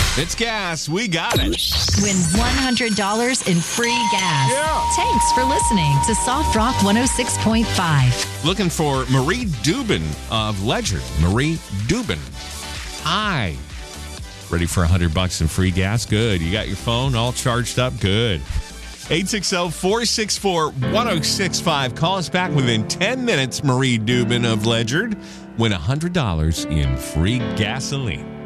It's gas. We got it. Win $100 in free gas. Yeah. Thanks for listening to Soft Rock 106.5. Looking for Marie Dubin of Ledger. Marie Dubin. Hi. Ready for $100 in free gas? Good. You got your phone all charged up? Good. 860-464-1065. Call us back within 10 minutes, Marie Dubin of Ledger. Win $100 in free gasoline.